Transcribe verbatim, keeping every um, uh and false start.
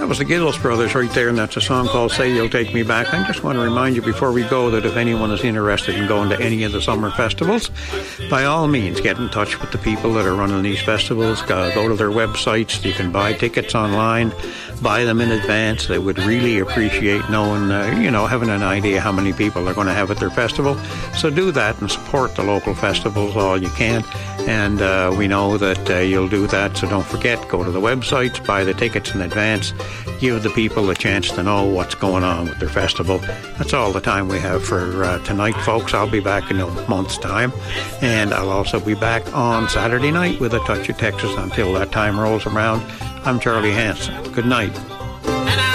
That was the Giddles Brothers right there, and that's a song called Say You'll Take Me Back. I just want to remind you before we go that if anyone is interested in going to any of the summer festivals, by all means get in touch with the people that are running these festivals. Go, go to their websites. You can buy tickets online, buy them in advance. They would really appreciate knowing, uh, you know, having an idea how many people they're going to have at their festival. So do that and support the local festivals all you can. And uh, we know that uh, you'll do that, so don't forget, go to the websites, buy the tickets in advance, give the people a chance to know what's going on with their festival. That's all the time we have for uh, tonight, folks. I'll be back in a month's time, and I'll also be back on Saturday night with A Touch of Texas. Until that time rolls around, I'm Charlie Hanson. Good night.